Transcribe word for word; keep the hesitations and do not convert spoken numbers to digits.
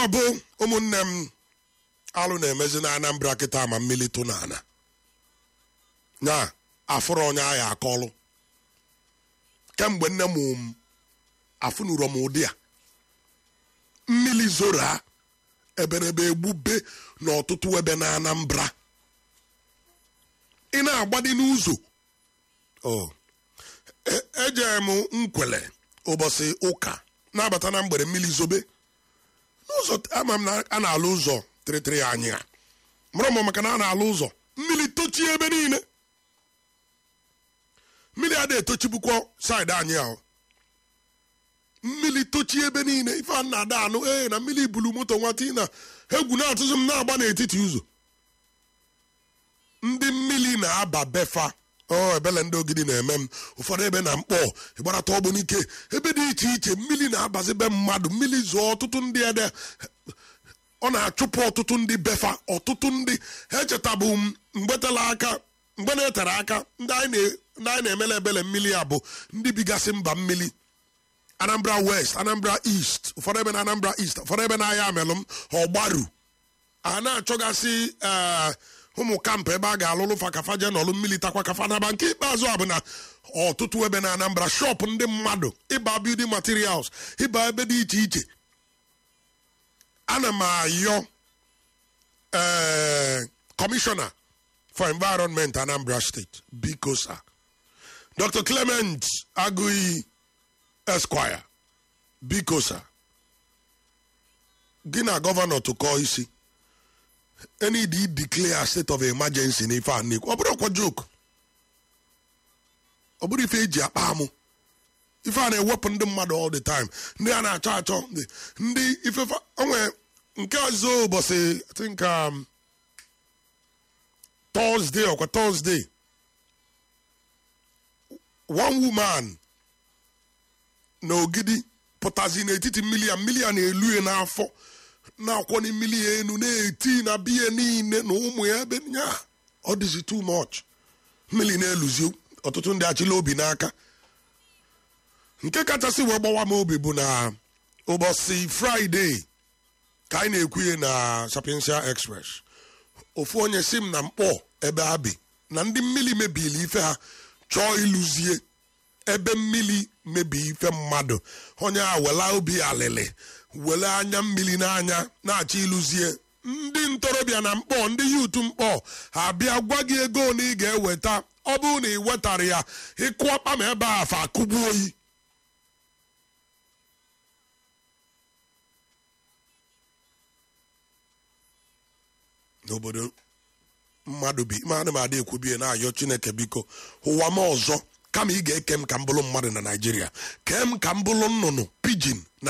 ọ bụ ụmụnne m alụ na-emezi na Anambra kịta ma mmiri tụ n'ana nya afụrụ onye agha akọlụ kemgbe nne m afụnụrụ m ụdị a mmiri zora eberebe egbube n'ọtụtụ ebe na Anambra ị na-agbadi n'ụzọ o eje m nkwele ụbọchị ụka na-abata na mgbere mmiri zobe n'ụzọ ama m na a na-alụ ụzọ tịrịtịrị anyị a mụrụ m maka na a na-alụ ụzọ mmiri tochie ebe niile mmiri adịghị etochibukwa saịdị anyị ahụ mmiri tochie ebe niile ife a na-ada anụ ee na mmiri bulu moto nwata ị na egwu na-atụzi m na-agba n'etiti ụzọ ndị mmiri na-aba befa o ebele ndị ogidi na-eme m ụfọdụ ebe na mkpọ ịgbarata ọgbụ n'ike ebe dị iche iche mmiri na-abazi be mmadụ mmiri zụọ ọtụtụ ndị ede ọ na-achụpụ ọtụtụ ndị befa ọtụtụ ndị echetabụ mgbetala aka mgbe na-etere aka ndị anyị na-emele ebele mmiri a bụ ndị bigasị mba mmiri Anambra West, Anambra East, ụfọdụ ebe na Anambra East, ụfọdụ ebe na ahịa amelụm ọgbaru a na-achọgasị ụmụ kampụ ebe a ga-alụlụ fa kafa je n'ọlụ mmiri takwa kafa naba nke ikpeazụ a bụ na ọtụtụ ebe na Anambra shọpụ ndị mmadụ ịba building materials ịba ebe dị iche iche ana m ayọ ee Commissioner for Environment Anambra State biko sa Doctor Clement Agụiyi Esquire biko sa gị na gọvanọ tụkọọ isi any di declare a state of emergency n'ife a n'ikwu ọ bụrụ ọkwa joke ọ bụrụ ife eji akpa amụ ife a na-ewepụ ndị mmadụ all the time ndị a na-achọ achọ ndị ife onwe nke ọzọ ụbọchị I think um, Thursday ọkwa Thursday one woman na ogidi pụtazi n'etiti mmiri a mmiri a na-elu ya n'afọ na-akwọ n'imili ya enu na-eti na biya niile na ụmụ ya ebe nya ọ dịzi too much mmiri na-eluzi ọtụtụ ndị achịla obi n'aka nke kachasị wee gbawa m obi bụ na ụbọchị Fraịde ka anyị na-ekwu ya na Sapiensia Express ofu onye si m na mkpọ ebe ha bi na ndị mmiri mebili ife ha chọọ ịlụzie ebe mmiri mebi ife mmadụ onye a wela obi alịlị wele anya mmiri n'anya na-achọ ịlụzie ndị ntorobịa na mkpọ ndị yutu mkpọ ha bịa gwa gị ego na ị ga-eweta ọ bụrụ na ị wetara ya ịkụ ọkpa ma ebe a fa akụgbu oyi n'obodo mmadụ bi mmadụ ma adị ekwubie na-ayọ Chineke biko ụwa m ọzọ kama ị ga-eke m ka m bụrụ mmadụ na Naịjirịa kee m ka m bụrụ nnụnụ pidgin na